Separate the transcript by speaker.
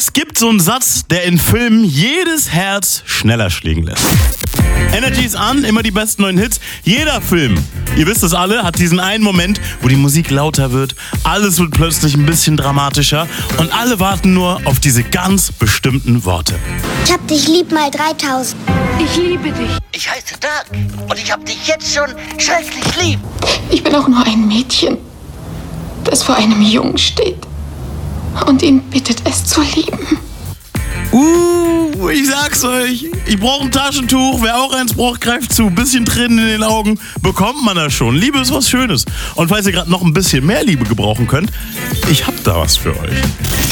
Speaker 1: Es gibt so einen Satz, der in Filmen jedes Herz schneller schlägen lässt. Energy ist an, immer die besten neuen Hits. Jeder Film, ihr wisst es alle, hat diesen einen Moment, wo die Musik lauter wird, alles wird plötzlich ein bisschen dramatischer und alle warten nur auf diese ganz bestimmten Worte.
Speaker 2: Ich hab dich lieb mal 3000.
Speaker 3: Ich liebe dich.
Speaker 4: Ich heiße Doug und ich hab dich jetzt schon schrecklich lieb.
Speaker 3: Ich bin auch nur ein Mädchen, das vor einem Jungen steht und ihn bittet, es zu lieben.
Speaker 1: Ich sag's euch, ich brauche ein Taschentuch, wer auch eins braucht, greift zu. Bisschen Tränen in den Augen, bekommt man das schon. Liebe ist was Schönes. Und falls ihr gerade noch ein bisschen mehr Liebe gebrauchen könnt, ich hab da was für euch.